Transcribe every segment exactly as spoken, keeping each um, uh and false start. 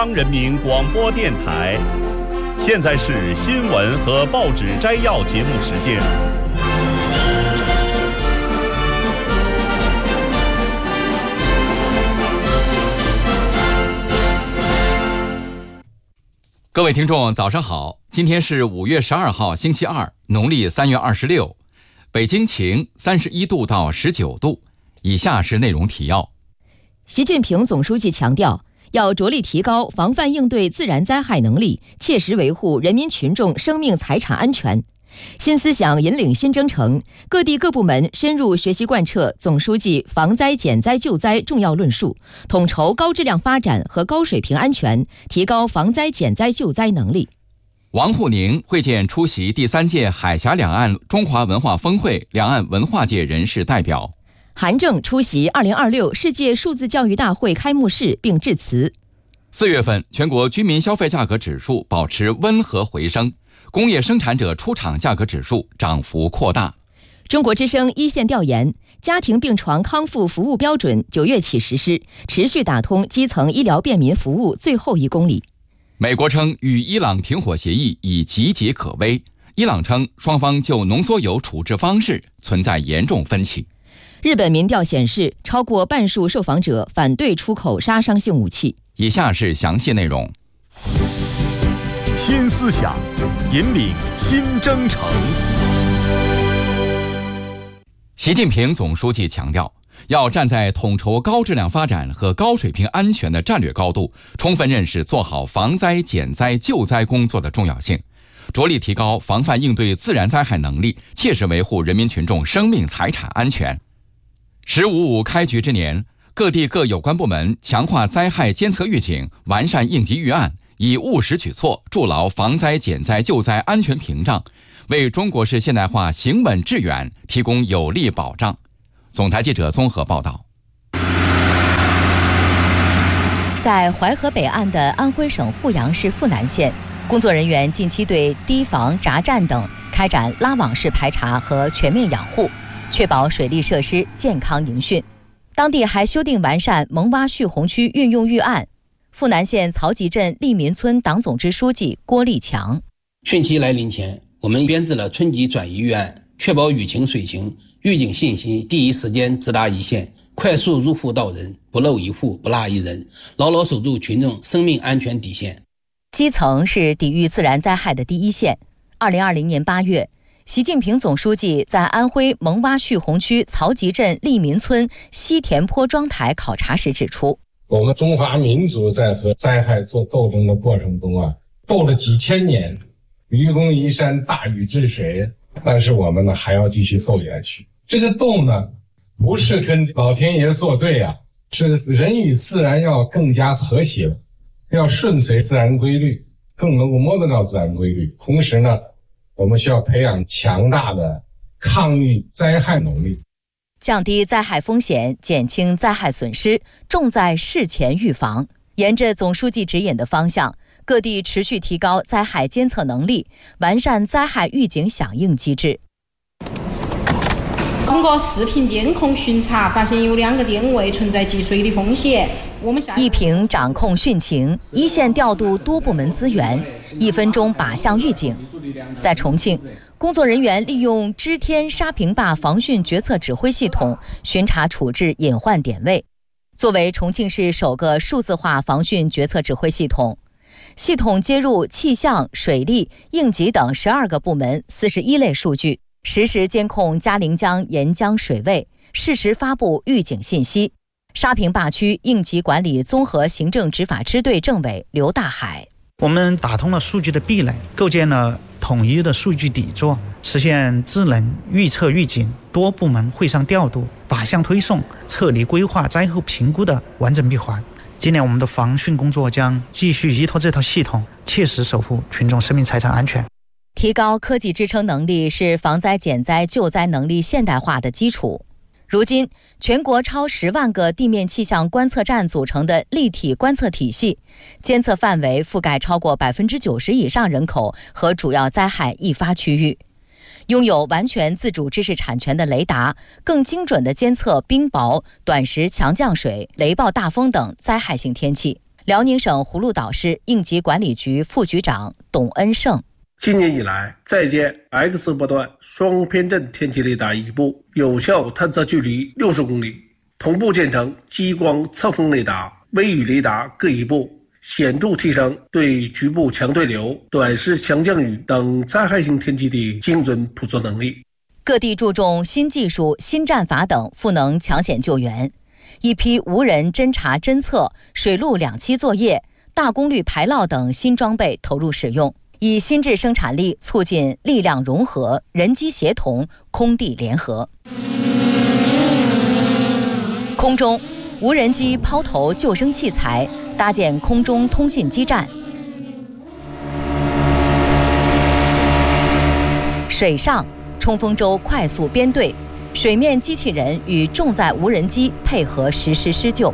央人民广播电台，现在是新闻和报纸摘要节目时间。 各位听众早上好，今天是五月十二号星期二，农历三月二十六，北京晴，三十一度到十九度。以下是内容提要。 习近平总书记强调，要着力提高防范应对自然灾害能力，切实维护人民群众生命财产安全。新思想引领新征程，各地各部门深入学习贯彻总书记防灾减灾救灾重要论述，统筹高质量发展和高水平安全，提高防灾减灾救灾能力。 王沪宁会见出席第三届海峡两岸中华文化峰会两岸文化界人士代表。 韩正出席二零二六世界数字教育大会开幕式并致辞。 四月份全国居民消费价格指数保持温和回升，工业生产者出厂价格指数涨幅扩大。 中国之声一线调研，家庭病床康复服务标准九月起实施，持续打通基层医疗便民服务最后一公里。 美国称与伊朗停火协议已岌岌可危，伊朗称双方就浓缩铀处置方式存在严重分歧。 日本民调显示，超过半数受访者反对出口杀伤性武器。 以下是详细内容。 新思想引领新征程。 习近平总书记强调，要站在统筹高质量发展和高水平安全的战略高度，充分认识做好防灾减灾救灾工作的重要性，着力提高防范应对自然灾害能力，切实维护人民群众生命财产安全。十五五开局之年，各地各有关部门强化灾害监测预警，完善应急预案，以务实举措筑牢防灾减灾救灾安全屏障，为中国式现代化行稳致远提供有力保障。总台记者综合报道。 在淮河北岸的安徽省阜阳市阜南县，工作人员近期对堤防、闸站等开展拉网式排查和全面养护，确保水利设施健康营汛。当地还修订完善蒙洼蓄洪区运用预案。阜南县曹集镇利民村党总支书记郭立强： 汛期来临前，我们编制了村级转移预案，确保雨情水情预警信息第一时间直达一线，快速入户到人，不漏一户不落一人，牢牢守住群众生命安全底线。 基层是抵御自然灾害的第一线。二零二零年八月，习近平总书记在安徽蒙洼蓄洪区曹集镇利民村西田坡庄台考察时指出， 我们中华民族在和灾害做斗争的过程中啊，斗了几千年，愚公移山，大禹治水，但是我们呢还要继续斗下去。这个斗呢，不是跟老天爷作对啊，是人与自然要更加和谐，要顺随自然规律，更能够摸得到自然规律。同时呢，我们需要培养强大的抗御灾害能力， 降低灾害风险，减轻灾害损失，重在事前预防。沿着总书记指引的方向，各地持续提高灾害监测能力，完善灾害预警响应机制。 通过视频监控巡查，发现有两个电位存在积水的风险。我们一平掌控汛情，一线调度多部门资源，一分钟靶向预警。在重庆，工作人员利用知天沙坪坝防汛决策指挥系统巡查处置隐患点位。作为重庆市首个数字化防汛决策指挥系统，系统接入气象、水利、应急等十二个部门四十一类数据，实时监控嘉陵江沿江水位，适时发布预警信息。沙坪坝区应急管理综合行政执法支队政委刘大海： 我们打通了数据的壁垒，构建了统一的数据底座，实现智能预测预警、多部门会上调度、靶向推送、撤离规划、灾后评估的完整闭环。今年我们的防汛工作将继续依托这套系统，切实守护群众生命财产安全。 提高科技支撑能力是防灾减灾救灾能力现代化的基础。如今，全国超十万个地面气象观测站组成的立体观测体系，监测范围覆盖超过百分之九十以上人口和主要灾害易发区域。拥有完全自主知识产权的雷达，更精准地监测冰雹、短时强降水、雷暴大风等灾害性天气。 辽宁省葫芦岛市应急管理局副局长董恩胜。 今年以来，在建 X 波段双偏振天气雷达一部，有效探测距离六十公里；同步建成激光测风雷达、微雨雷达各一部，显著提升对局部强对流、短时强降雨等灾害性天气的精准捕捉能力。 各地注重新技术、新战法等赋能抢险救援，一批无人侦察侦测、水陆两栖作业、大功率排涝等新装备投入使用，以新质生产力促进力量融合、人机协同、空地联合。空中无人机抛投救生器材，搭建空中通信基站；水上冲锋舟快速编队，水面机器人与重载无人机配合实施施救；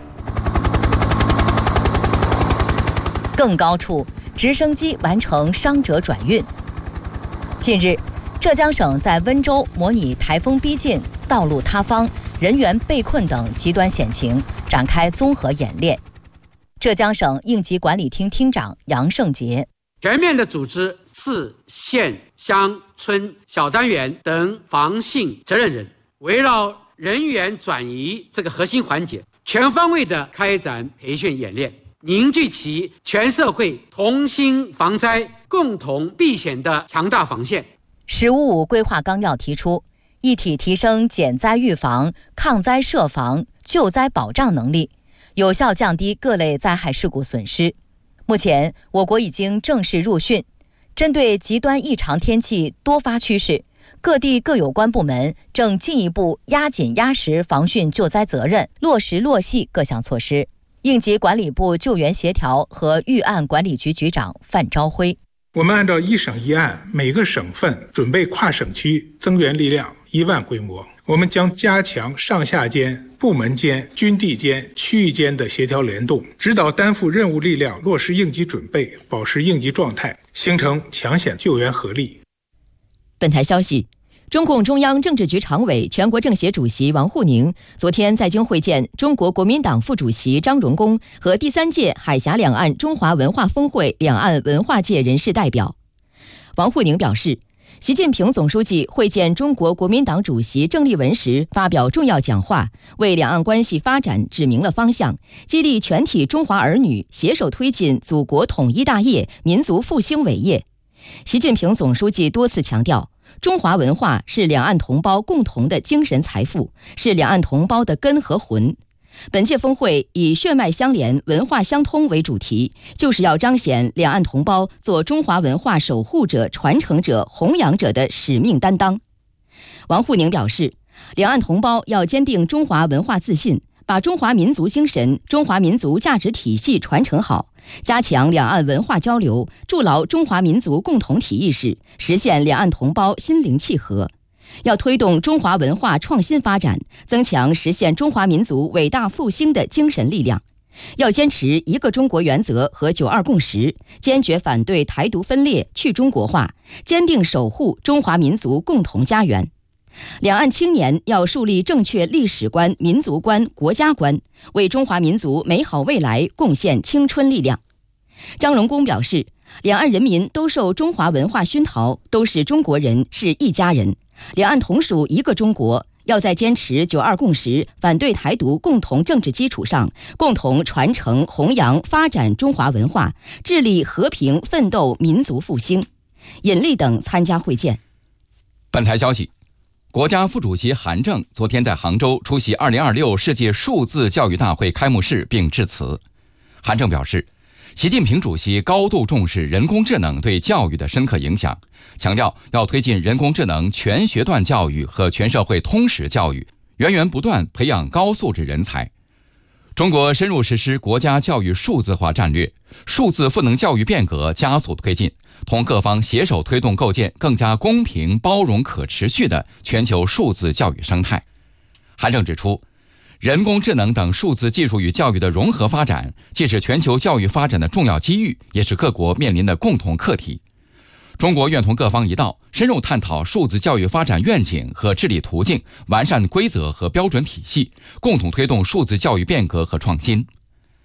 更高处直升机完成伤者转运。近日，浙江省在温州模拟台风逼近、道路塌方、人员被困等极端险情，展开综合演练。浙江省应急管理厅厅长杨胜杰： 全面的组织市、县、乡、村、小单元等防汛责任人，围绕人员转移这个核心环节，全方位的开展培训演练，凝聚起全社会同心防灾、共同避险的强大防线。 十五五规划纲要提出，一体提升减灾预防、抗灾设防、救灾保障能力，有效降低各类灾害事故损失。目前，我国已经正式入汛。针对极端异常天气多发趋势，各地各有关部门正进一步压紧压实防汛救灾责任，落实落细各项措施。应急管理部救援协调和预案管理局局长范朝辉： 我们按照一省一案，每个省份准备跨省区增援力量一万规模，我们将加强上下间、部门间、军地间、区域间的协调联动，指导担负任务力量落实应急准备，保持应急状态，形成抢险救援合力。 本台消息，中共中央政治局常委、全国政协主席王沪宁昨天在京会见中国国民党副主席张荣恭和第三届海峡两岸中华文化峰会两岸文化界人士代表。王沪宁表示，习近平总书记会见中国国民党主席郑丽文时发表重要讲话，为两岸关系发展指明了方向，激励全体中华儿女携手推进祖国统一大业、民族复兴伟业。习近平总书记多次强调，中华文化是两岸同胞共同的精神财富，是两岸同胞的根和魂。本届峰会以血脉相连、文化相通为主题，就是要彰显两岸同胞做中华文化守护者、传承者、弘扬者的使命担当。王沪宁表示，两岸同胞要坚定中华文化自信，把中华民族精神、中华民族价值体系传承好，加强两岸文化交流，筑牢中华民族共同体意识，实现两岸同胞心灵契合。要推动中华文化创新发展，增强实现中华民族伟大复兴的精神力量。要坚持一个中国原则和九二共识，坚决反对台独分裂、去中国化，坚定守护中华民族共同家园。两岸青年要树立正确历史观、民族观、国家观，为中华民族美好未来贡献青春力量。张荣恭表示，两岸人民都受中华文化熏陶，都是中国人，是一家人，两岸同属一个中国，要在坚持九二共识、反对台独共同政治基础上，共同传承、弘扬、发展中华文化，致力和平奋斗、民族复兴。尹力等参加会见。 本台消息，国家副主席韩正昨天在杭州出席二零二六世界数字教育大会开幕式并致辞。韩正表示，习近平主席高度重视人工智能对教育的深刻影响，强调要推进人工智能全学段教育和全社会通识教育，源源不断培养高素质人才。中国深入实施国家教育数字化战略，数字赋能教育变革加速推进，同各方携手推动构建更加公平、包容、可持续的全球数字教育生态。韩正指出，人工智能等数字技术与教育的融合发展，既是全球教育发展的重要机遇，也是各国面临的共同课题。中国愿同各方一道，深入探讨数字教育发展愿景和治理途径，完善规则和标准体系，共同推动数字教育变革和创新。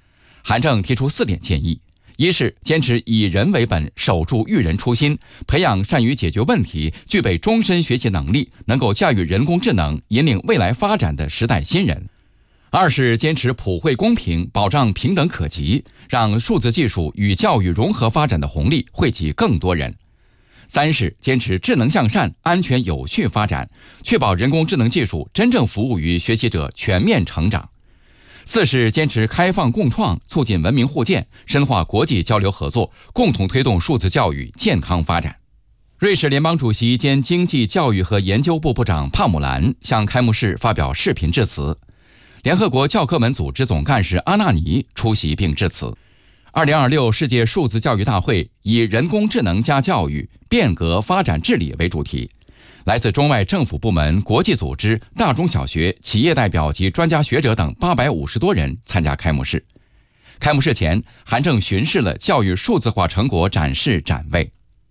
韩正提出四点建议：一是坚持以人为本，守住育人初心，培养善于解决问题、具备终身学习能力、能够驾驭人工智能、引领未来发展的时代新人；二是坚持普惠公平，保障平等可及，让数字技术与教育融合发展的红利惠及更多人；三是坚持智能向善、安全有序发展，确保人工智能技术真正服务于学习者全面成长；四是坚持开放共创，促进文明互鉴，深化国际交流合作，共同推动数字教育健康发展。瑞士联邦主席兼经济教育和研究部部长帕姆兰向开幕式发表视频致辞，联合国教科文组织总干事阿纳尼出席并致辞。二零二六世界数字教育大会以人工智能加教育，变革发展治理为主题，来自中外政府部门、国际组织、大中小学、企业代表及专家学者等八百五十多人参加开幕式。开幕式前，韩正巡视了教育数字化成果展示展位。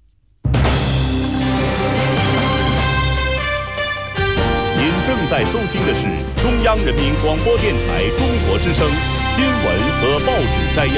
您正在收听的是中央人民广播电台中国之声新闻和报纸摘要。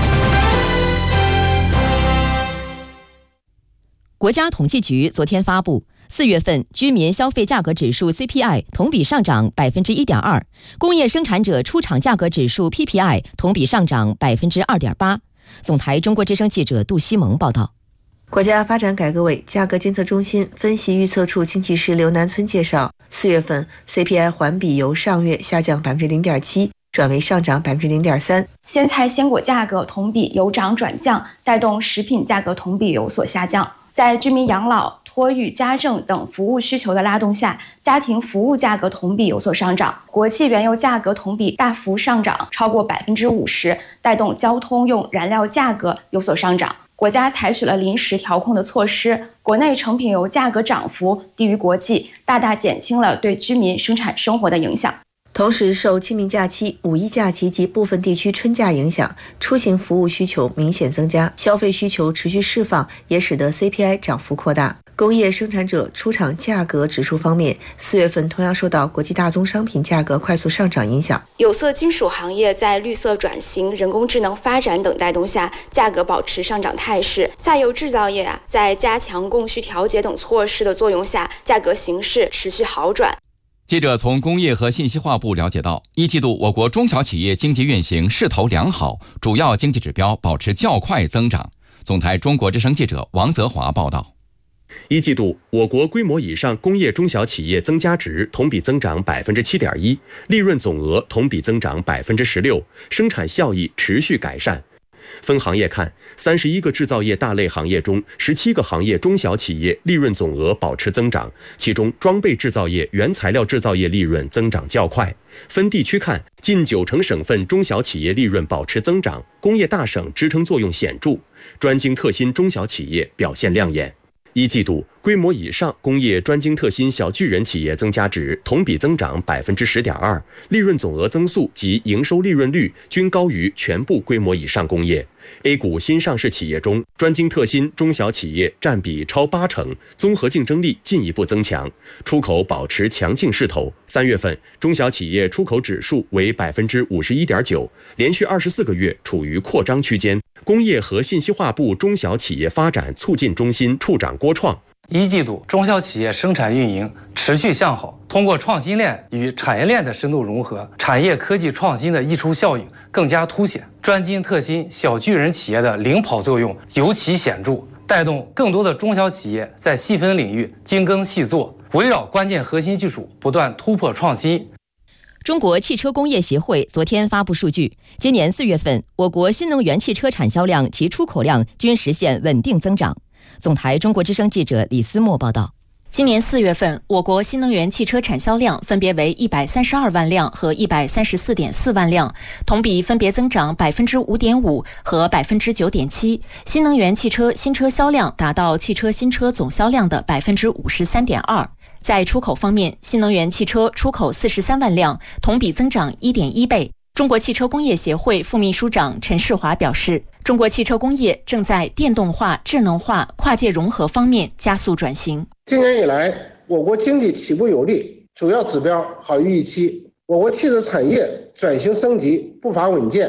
国家统计局昨天发布，四月份居民消费价格指数 C P I 同比上涨百分之一点二，工业生产者出厂价格指数 P P I 同比上涨百分之二点八。总台中国之声记者杜西蒙报道。 国家发展改革委价格监测中心分析预测处经济师刘南村介绍，四月份 C P I 环比由上月下降百分之零点七，转为上涨百分之零点三。 鲜菜鲜果价格同比由涨转降，带动食品价格同比有所下降。在居民养老、托育、家政等服务需求的拉动下，家庭服务价格同比有所上涨。国际原油价格同比大幅上涨，超过百分之五十，带动交通用燃料价格有所上涨。国家采取了临时调控的措施，国内成品油价格涨幅低于国际，大大减轻了对居民生产生活的影响。 同时，受清明假期、五一假期及部分地区春假影响，出行服务需求明显增加，消费需求持续释放，也使得 C P I 涨幅扩大。工业生产者出厂价格指数方面，四月份同样受到国际大宗商品价格快速上涨影响。 有色金属行业在绿色转型、人工智能发展等带动下，价格保持上涨态势。下游制造业啊，在加强供需调节等措施的作用下，价格形势持续好转。 记者从工业和信息化部了解到，一季度我国中小企业经济运行势头良好，主要经济指标保持较快增长。总台中国之声记者王泽华报道。 一季度，我国规模以上工业中小企业增加值同比增长百分之七点一，利润总额同比增长百分之十六，生产效益持续改善。分行业看，三十一个制造业大类行业中，十七个行业中小企业利润总额保持增长，其中装备制造业、原材料制造业利润增长较快。分地区看，近九成省份中小企业利润保持增长，工业大省支撑作用显著，专精特新中小企业表现亮眼。一季度，规模以上工业专精特新小巨人企业增加值同比增长百分之十点二，利润总额增速及营收利润率均高于全部规模以上工业。A 股新上市企业中，专精特新中小企业占比超八成，综合竞争力进一步增强，出口保持强劲势头。三月份，中小企业出口指数为百分之五十一点九，连续二十四个月处于扩张区间。工业和信息化部中小企业发展促进中心处长郭创。 一季度中小企业生产运营持续向好，通过创新链与产业链的深度融合，产业科技创新的溢出效应更加凸显，专精特新小巨人企业的领跑作用尤其显著，带动更多的中小企业在细分领域精耕细作，围绕关键核心技术不断突破创新。 中国汽车工业协会昨天发布数据，今年四月份，我国新能源汽车产销量及出口量均实现稳定增长。总台中国之声记者李思墨报道。 今年四月份，我国新能源汽车产销量分别为一百三十二万辆和一百三十四点四万辆，同比分别增长百分之五点五和百分之九点七。新能源汽车新车销量达到汽车新车总销量的百分之五十三点二。在出口方面，新能源汽车出口四十三万辆，同比增长一点一倍。中国汽车工业协会副秘书长陈世华表示，中国汽车工业正在电动化、智能化、跨界融合方面加速转型。 今年以来，我国经济起步有力，主要指标好于预期。我国汽车产业转型升级步伐稳健，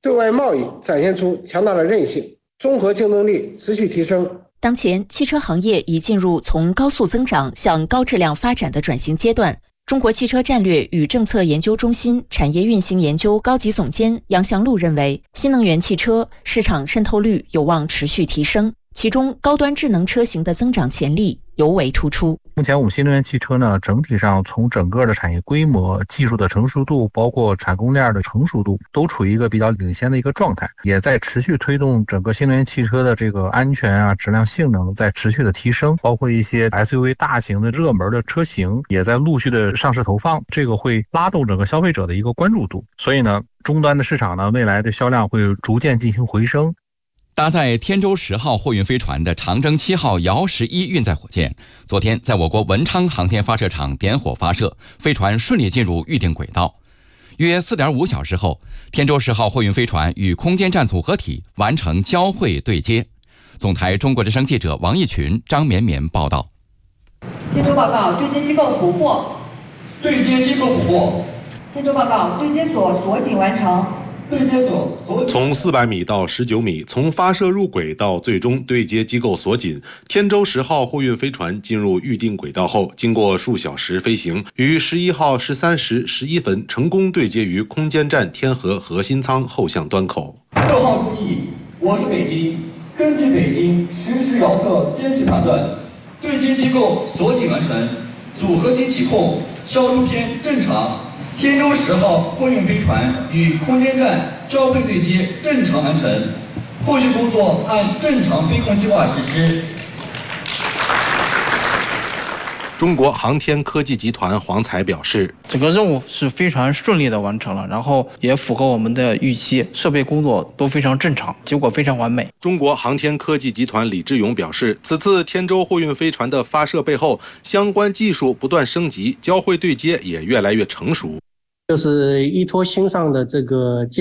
对外贸易展现出强大的韧性，综合竞争力持续提升。 当前，汽车行业已进入从高速增长向高质量发展的转型阶段。中国汽车战略与政策研究中心产业运行研究高级总监杨祥路认为，新能源汽车市场渗透率有望持续提升，其中高端智能车型的增长潜力尤为突出。 目前我们新能源汽车呢，整体上从整个的产业规模、技术的成熟度，包括产供链的成熟度，都处于一个比较领先的一个状态，也在持续推动整个新能源汽车的这个安全啊、质量、性能在持续的提升，包括一些 S U V 大型的热门的车型也在陆续的上市投放，这个会拉动整个消费者的一个关注度。所以呢，终端的市场呢，未来的销量会逐渐进行回升。 搭载天舟十号货运飞船的长征七号遥十一运载火箭，昨天在我国文昌航天发射场点火发射，飞船顺利进入预定轨道。约 四点五小时后，天舟十号货运飞船与空间站组合体完成交会对接。总台中国之声记者王义群、张绵绵报道。 天舟报告，对接机构捕获。 对接机构捕获。 天舟报告，对接所锁紧完成。 对接所从四百米到十九米，从发射入轨到最终对接机构锁紧，天舟十号货运飞船进入预定轨道后，经过数小时飞行，于十一号十三时十一分成功对接于空间站天河核心舱后向端口。 六号注意，我是北京，根据北京实时遥测监视判断，对接机构锁紧完成，组合体起控，消出偏正常。天舟十号货运飞船与空间站交会对接正常完成，后续工作按正常飞控计划实施。 中国航天科技集团黄才表示， 整个任务是非常顺利的完成了，然后也符合我们的预期，设备工作都非常正常，结果非常完美。 中国航天科技集团李志勇表示，此次天舟货运飞船的发射背后，相关技术不断升级，交会对接也越来越成熟。 就是依托新上的这个